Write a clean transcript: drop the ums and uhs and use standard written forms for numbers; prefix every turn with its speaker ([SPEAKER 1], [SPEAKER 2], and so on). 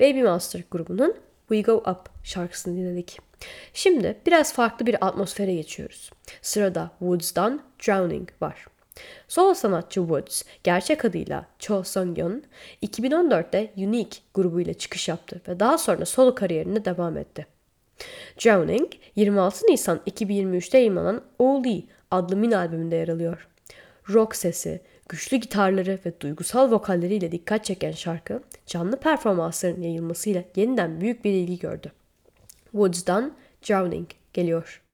[SPEAKER 1] Baby Monster grubunun We Go Up şarkısını dinledik. Şimdi biraz farklı bir atmosfere geçiyoruz. Sırada Woods'dan Drowning var. Solo sanatçı Woods, gerçek adıyla Cho Sung-yeon, 2014'te Unique grubuyla çıkış yaptı ve daha sonra solo kariyerine devam etti. Drowning, 26 Nisan 2023'te yayınlanan Oli adlı mini albümünde yer alıyor. Rock sesi, güçlü gitarları ve duygusal vokalleriyle dikkat çeken şarkı, canlı performansların yayılmasıyla yeniden büyük bir ilgi gördü. Woods'dan Drowning geliyor.